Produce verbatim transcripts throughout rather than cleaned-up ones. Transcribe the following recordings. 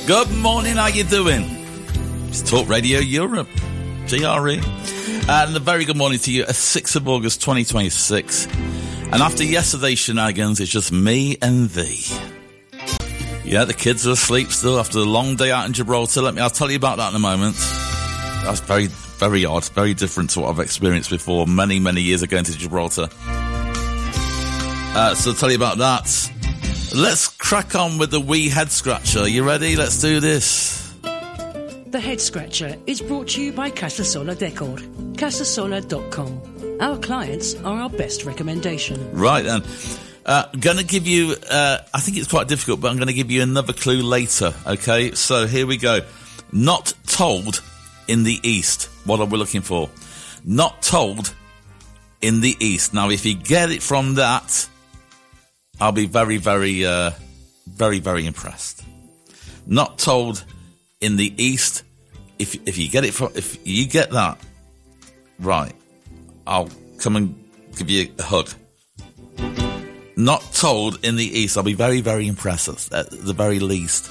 Good morning, how you doing? It's Talk Radio Europe, G R E. And a very good morning to you, sixth of August twenty twenty-six. And after yesterday's shenanigans, it's just me and thee. Yeah, the kids are asleep still after the long day out in Gibraltar. Let me, I'll tell you about that in a moment. That's very, very odd, very different to what I've experienced before many, many years ago into Gibraltar. Uh, so I'll tell you about that. Let's crack on with the wee head scratcher. You ready? Let's do this. The Head Scratcher is brought to you by Casasola Decor. Casasola dot com. Our clients are our best recommendation. Right then. Uh, I'm going to give you, uh, I think it's quite difficult, but I'm going to give you another clue later, okay? So here we go. Not told in the East. What are we looking for? Not told in the East. Now, if you get it from that, I'll be very, very, uh, very, very impressed. Not told in the East. If if you get it from, if you get that, right, I'll come and give you a hug. Not told in the East. I'll be very, very impressed at the very least.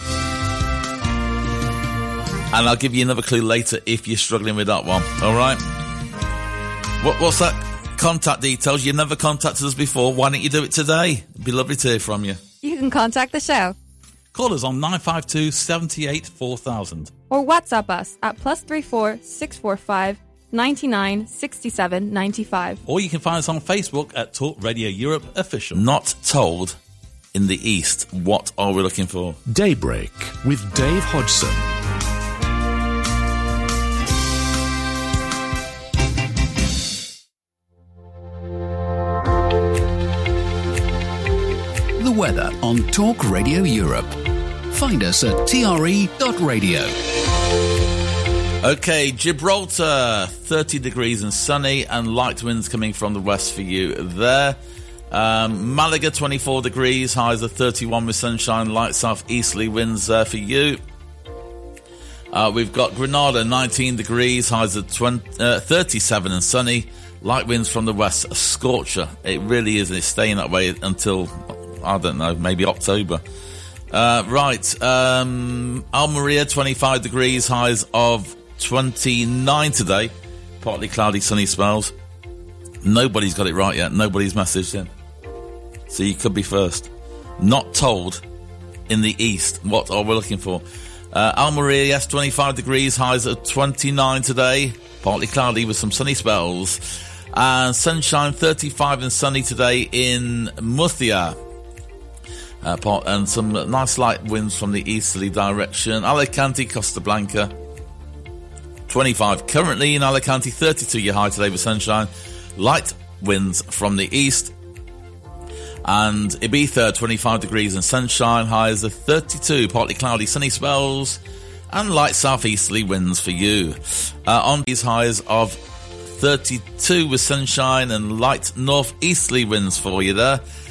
And I'll give you another clue later if you're struggling with that one. All right. What what's that? Contact details. You've never contacted us before. Why don't you do it today? It'd be lovely to hear from you. You can contact the show. Call us on nine five two, seven eight, four thousand. Or WhatsApp us at plus three four six four five ninety nine sixty seven ninety five. Or you can find us on Facebook at Talk Radio Europe Official. Not told in the East. What are we looking for? Daybreak with Dave Hodgson. The weather on Talk Radio Europe. Find us at T R E dot radio. Okay, Gibraltar, thirty degrees and sunny, and light winds coming from the west for you there. Um, Malaga, twenty-four degrees, highs of thirty-one with sunshine, light south-easterly winds there for you. Uh, we've got Granada, nineteen degrees, highs of twenty, uh, thirty-seven and sunny, light winds from the west, a scorcher. It really is, and it's staying that way until, I don't know, maybe October. Uh, right, um, Almeria, twenty-five degrees, highs of twenty-nine today. Partly cloudy, sunny spells. Nobody's got it right yet. Nobody's messaged in. So you could be first. Not told in the East. What are we looking for? Uh, Almeria, yes, twenty-five degrees, highs of twenty-nine today. Partly cloudy with some sunny spells. And sunshine, thirty-five and sunny today in Murcia. Uh, part, and some nice light winds from the easterly direction. Alicante, Costa Blanca, twenty-five currently in Alicante, thirty-two your high today with sunshine, light winds from the east. And Ibiza, twenty-five degrees and sunshine, highs of thirty-two, partly cloudy, sunny spells, and light southeasterly winds for you. Uh, on these highs of thirty-two with sunshine and light northeasterly winds for you there.